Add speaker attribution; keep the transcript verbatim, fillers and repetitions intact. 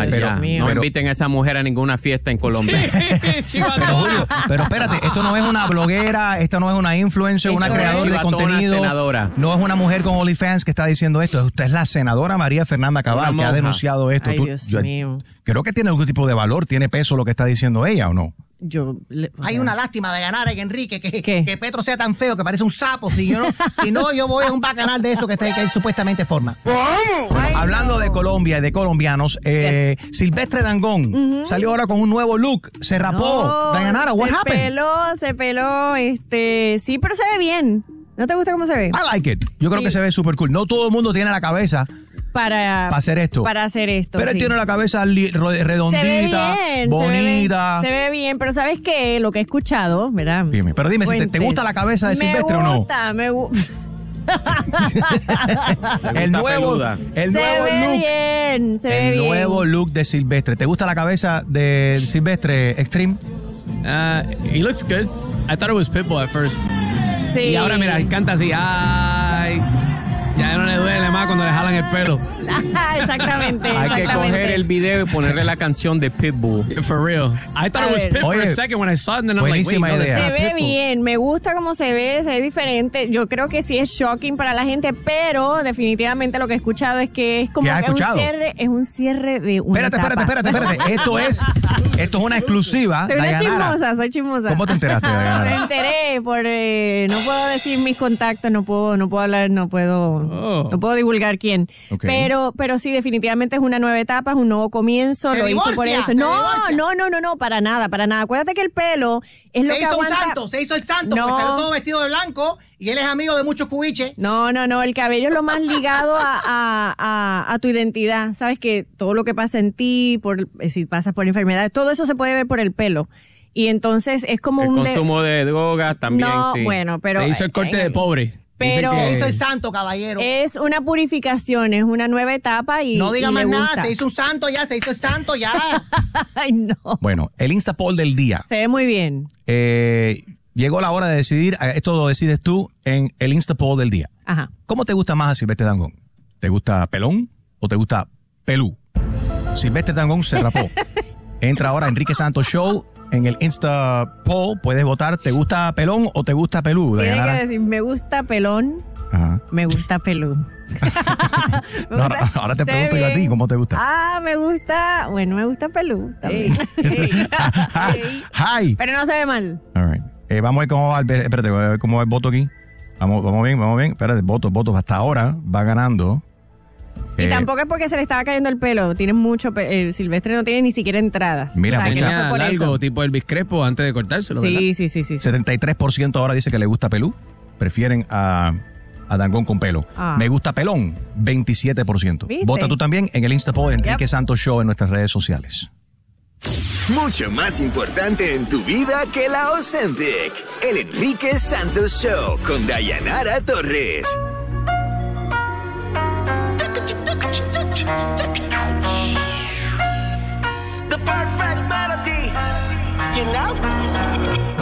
Speaker 1: pero,
Speaker 2: no
Speaker 1: pero,
Speaker 2: inviten a esa mujer a ninguna fiesta en Colombia.
Speaker 1: Sí, pero, Julio, pero espérate, esto no es una bloguera, esto no es una influencer,
Speaker 2: esto
Speaker 1: una creadora de contenido.
Speaker 2: Senadora.
Speaker 1: No es una mujer con OnlyFans que está diciendo esto. Usted es la senadora María Fernanda Cabal que ha denunciado esto.
Speaker 3: Ay,
Speaker 1: Tú,
Speaker 3: Dios
Speaker 1: yo,
Speaker 3: mío.
Speaker 1: Creo que tiene algún tipo de valor, tiene peso lo que está diciendo ella, ¿o no?
Speaker 3: Yo, le,
Speaker 4: Hay
Speaker 3: sea,
Speaker 4: una lástima de ganar en Enrique, que,
Speaker 3: ¿Qué?
Speaker 4: que Petro sea tan feo que parece un sapo. Si, yo no, si no, yo voy a un bacanal de eso que, está, que él supuestamente forma.
Speaker 1: Bueno,
Speaker 3: Ay,
Speaker 1: hablando
Speaker 3: no.
Speaker 1: de Colombia y de colombianos, eh, Silvestre Dangond
Speaker 3: Ujú.
Speaker 1: salió ahora con un nuevo look, se rapó.
Speaker 3: No,
Speaker 1: Dayanara, what
Speaker 3: se
Speaker 1: happened?
Speaker 3: peló, se peló, este, sí, pero se ve bien. ¿No te gusta cómo se ve?
Speaker 1: I like it. Yo creo
Speaker 3: Sí.
Speaker 1: que se ve súper cool. No todo el mundo tiene la cabeza
Speaker 3: Para,
Speaker 1: para hacer esto.
Speaker 3: Para hacer esto,
Speaker 1: Pero él
Speaker 3: sí.
Speaker 1: tiene la cabeza li- ro- redondita,
Speaker 3: Se ve bien,
Speaker 1: bonita.
Speaker 3: Se ve, se ve bien, pero ¿sabes qué? Lo que he escuchado, ¿verdad?
Speaker 1: Dime, pero dime, si te, te
Speaker 3: Fuentes.
Speaker 1: gusta la cabeza de Silvestre
Speaker 3: me
Speaker 1: o no?
Speaker 3: gusta, Me gusta,
Speaker 1: El nuevo,
Speaker 2: peluda.
Speaker 1: el
Speaker 3: Se
Speaker 1: nuevo
Speaker 3: ve
Speaker 1: look.
Speaker 3: bien, se ve
Speaker 1: El
Speaker 3: bien.
Speaker 1: nuevo look de Silvestre. ¿Te gusta la cabeza de Silvestre Extreme?
Speaker 5: Uh, he looks good. I thought it was Pitbull at first.
Speaker 3: Sí.
Speaker 5: Y ahora, mira, canta así. Ay. Ya no le duele más cuando le jalan el pelo.
Speaker 3: Exactamente,
Speaker 2: Hay que
Speaker 3: exactamente.
Speaker 2: coger el video y ponerle la canción de Pitbull.
Speaker 5: For real. I thought
Speaker 3: A
Speaker 5: it was
Speaker 3: ver.
Speaker 5: Pit for
Speaker 1: Oye,
Speaker 5: a second when I saw it, and then I'm like, wait,
Speaker 1: buenísima
Speaker 5: no, that's
Speaker 1: idea.
Speaker 3: Se
Speaker 5: not
Speaker 3: ve
Speaker 5: Pitbull.
Speaker 3: bien, me gusta cómo se ve, se ve diferente. Yo creo que sí es shocking para la gente, pero definitivamente lo que he escuchado es que es como
Speaker 1: ¿Qué has
Speaker 3: que es un
Speaker 1: escuchado?
Speaker 3: cierre, es un cierre de una
Speaker 1: Espérate, espérate,
Speaker 3: etapa.
Speaker 1: espérate, espérate. Esto es, esto es una exclusiva.
Speaker 3: Soy una
Speaker 1: Dayanara.
Speaker 3: chismosa, soy chismosa.
Speaker 1: ¿Cómo te enteraste, Dayanara?
Speaker 3: Me enteré por eh, no puedo decir mis contactos, no puedo, no puedo hablar, no puedo,
Speaker 5: Oh.
Speaker 3: no puedo divulgar quién.
Speaker 1: Ok.
Speaker 3: Pero, pero sí, definitivamente es una nueva etapa, es un nuevo comienzo.
Speaker 4: Se
Speaker 3: lo hizo por
Speaker 4: divorcia,
Speaker 3: eso.
Speaker 4: se
Speaker 3: No,
Speaker 4: divorcia.
Speaker 3: no, no, no, no, para nada, para nada. Acuérdate que el pelo es lo
Speaker 4: Se
Speaker 3: que
Speaker 4: hizo
Speaker 3: aguanta.
Speaker 4: un santo, se hizo el santo,
Speaker 3: No.
Speaker 4: porque salió todo vestido de blanco y él es amigo de muchos cubiches.
Speaker 3: No, no, no, el cabello es lo más ligado a, a, a, a tu identidad. Sabes que todo lo que pasa en ti, por si pasas por enfermedades, todo eso se puede ver por el pelo. Y entonces es como
Speaker 2: El
Speaker 3: un... de-
Speaker 2: consumo de drogas también,
Speaker 3: no,
Speaker 2: sí.
Speaker 3: bueno, pero...
Speaker 5: Se hizo el corte de pobre.
Speaker 3: Pero
Speaker 5: Dicen
Speaker 4: Se
Speaker 5: que-
Speaker 4: hizo el santo, caballero.
Speaker 3: es una purificación, es una nueva etapa y
Speaker 4: no diga
Speaker 3: y
Speaker 4: más
Speaker 3: le
Speaker 4: nada,
Speaker 3: gusta.
Speaker 4: se hizo un santo ya, se hizo el santo ya.
Speaker 3: Ay, no.
Speaker 1: Bueno, el Insta Poll del día.
Speaker 3: Se ve muy bien.
Speaker 1: Eh, llegó la hora de decidir, eh, esto lo decides tú en el Insta Poll del día.
Speaker 3: Ajá.
Speaker 1: ¿Cómo te gusta más a Silvestre Dangond? ¿Te gusta pelón o te gusta pelú? Silvestre Dangond se rapó. Entra ahora a Enrique Santos Show en el Insta Poll. Puedes votar, ¿te gusta pelón o te gusta pelú?
Speaker 3: Tiene
Speaker 1: Dayanara?
Speaker 3: que decir, me gusta pelón,
Speaker 1: Ajá.
Speaker 3: me gusta pelú. Me
Speaker 1: No, ahora,
Speaker 3: gusta-
Speaker 1: ahora te
Speaker 3: se
Speaker 1: pregunto
Speaker 3: ve
Speaker 1: yo a ti,
Speaker 3: bien.
Speaker 1: ¿cómo te gusta?
Speaker 3: Ah, me gusta, bueno, me gusta pelú también.
Speaker 1: Hi.
Speaker 3: Pero no se ve mal.
Speaker 1: All right. Eh, vamos a ver cómo va el, espérate, voy a ver cómo va el voto aquí. Vamos, vamos bien, vamos bien. Espérate, votos, votos. Hasta ahora va ganando.
Speaker 3: Y
Speaker 1: Eh,
Speaker 3: tampoco es porque se le estaba cayendo el pelo. Tiene mucho. pe- El Silvestre no tiene ni siquiera entradas.
Speaker 1: Mira,
Speaker 3: O sea, que
Speaker 1: mucha-
Speaker 3: no fue
Speaker 5: Tenía
Speaker 3: por
Speaker 5: largo,
Speaker 3: eso.
Speaker 5: tipo Elvis Crespo, antes de cortárselo, ¿verdad?
Speaker 3: Sí, sí, sí, sí. sí.
Speaker 1: setenta y tres por ciento ahora dice que le gusta pelú. Prefieren a, a Dangond con pelo.
Speaker 3: Ah.
Speaker 1: Me gusta pelón, veintisiete por ciento.
Speaker 3: ¿Viste?
Speaker 1: Vota tú también en el Insta Poll de Enrique
Speaker 3: Yep.
Speaker 1: Santos Show en nuestras redes sociales.
Speaker 6: Mucho más importante en tu vida que la Ozempic. El Enrique Santos Show con Dayanara Torres.